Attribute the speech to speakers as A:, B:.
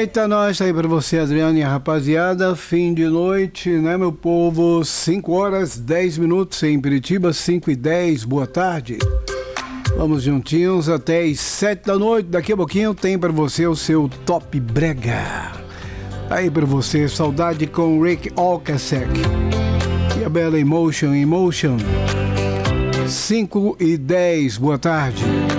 A: Eita, nós, tá aí pra você, Adriane, rapaziada, fim de noite, né, meu povo? 5 horas 10 minutos em Piritiba, 5 e 10, boa tarde. Vamos juntinhos até as 7 da noite, daqui a pouquinho tem pra você o seu Top Brega. Aí pra você, Saudade com Rick Ocasek e a bela Emotion. 5 e 10, boa tarde.